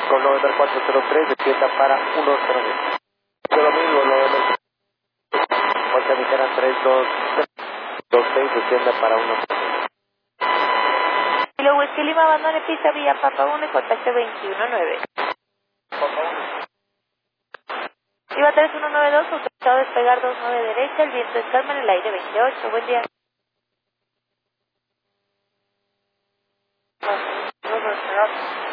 Con November 403, descienda para 109. Yo lo mismo, November. Vuelta mexicana 3226, descienda para 109. Kilo Whisky Lima, abandone pista Villa Papa 1 y contacto 219. Iba 3192, autorizado a despegar 29 derecha, el viento es calma en el aire 28. Buen día. No, no,